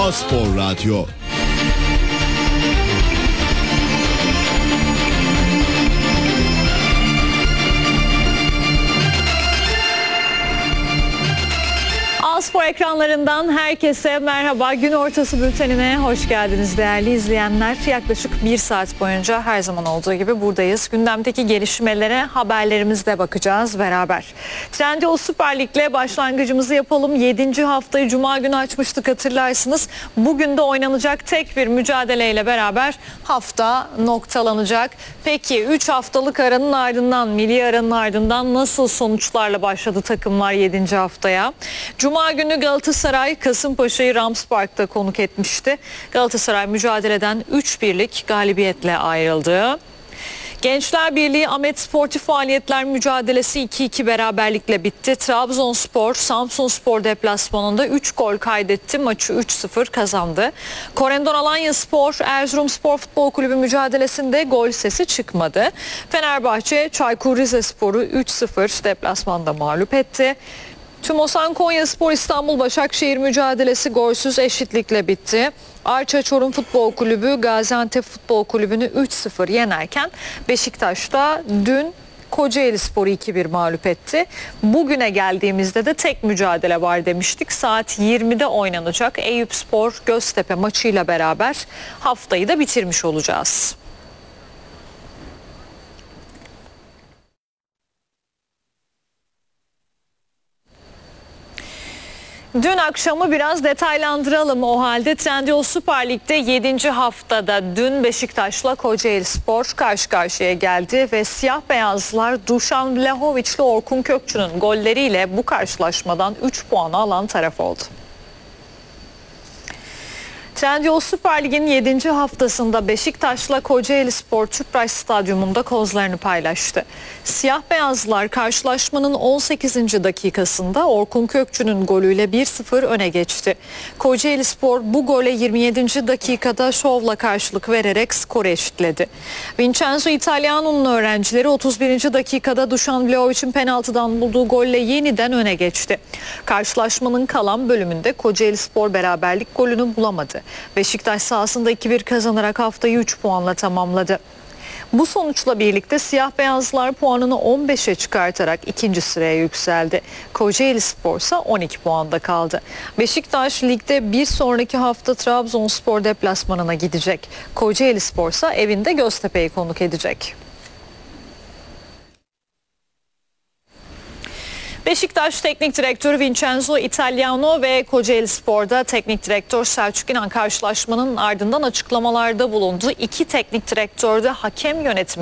A-Spor Radyo. A-Spor ekranlarından herkese merhaba. Gün ortası bültenine hoş geldiniz değerli izleyenler. Yaklaşık bir saat boyunca her zaman olduğu gibi buradayız. Gündemdeki gelişmelere, haberlerimizle bakacağız beraber. Trendyol Süper Lig'le başlangıcımızı yapalım. 7. haftayı Cuma günü açmıştık, hatırlarsınız. Bugün de oynanacak tek bir mücadeleyle beraber hafta noktalanacak. Peki 3 haftalık aranın ardından, milli aranın ardından nasıl sonuçlarla başladı takımlar 7. haftaya? Cuma günü Galatasaray Kasımpaşa'yı Rams Park'ta konuk etmişti. Galatasaray mücadeleden 3-1'lik galibiyetle ayrıldı. Gençler Birliği Ahmet Sportif Faaliyetler mücadelesi 2-2 beraberlikle bitti. Trabzonspor Samsunspor deplasmanında 3 gol kaydetti. Maçı 3-0 kazandı. Korendon Alanyaspor Erzurumspor Futbol Kulübü mücadelesinde gol sesi çıkmadı. Fenerbahçe Çaykur Rizespor'u 3-0 deplasmanda mağlup etti. TÜMOSAN Konyaspor İstanbul Başakşehir mücadelesi golsüz eşitlikle bitti. Arça Çorum Futbol Kulübü Gaziantep Futbol Kulübü'nü 3-0 yenerken Beşiktaş'ta dün Kocaelispor'u 2-1 mağlup etti. Bugüne geldiğimizde de tek mücadele var demiştik. Saat 20'de oynanacak Eyüpspor Göztepe maçıyla beraber haftayı da bitirmiş olacağız. Dün akşamı biraz detaylandıralım o halde. Trendyol Süper Lig'de 7. haftada dün Beşiktaş'la Kocaelispor karşı karşıya geldi ve siyah beyazlılar Dušan Vlahović ile Orkun Kökçü'nün golleriyle bu karşılaşmadan 3 puanı alan taraf oldu. Trendyol Süper Lig'in 7. haftasında Beşiktaş'la Kocaelispor Tüpraş Stadyumunda kozlarını paylaştı. Siyah beyazlılar karşılaşmanın 18. dakikasında Orkun Kökçü'nün golüyle 1-0 öne geçti. Kocaelispor bu gole 27. dakikada şovla karşılık vererek skoru eşitledi. Vincenzo Italiano'nun öğrencileri 31. dakikada Dušan Vlahović'in penaltıdan bulduğu golle yeniden öne geçti. Karşılaşmanın kalan bölümünde Kocaelispor beraberlik golünü bulamadı. Beşiktaş sahasında 2-1 kazanarak haftayı 3 puanla tamamladı. Bu sonuçla birlikte siyah beyazlar puanını 15'e çıkartarak 2. sıraya yükseldi. Kocaelispor ise 12 puanda kaldı. Beşiktaş ligde bir sonraki hafta Trabzonspor deplasmanına gidecek. Kocaelispor ise evinde Göztepe'yi konuk edecek. Beşiktaş Teknik Direktörü Vincenzo Italiano ve Kocaelispor'da Teknik Direktör Selçuk İnan karşılaşmanın ardından açıklamalarda bulundu. İki teknik direktör de hakem yönetimi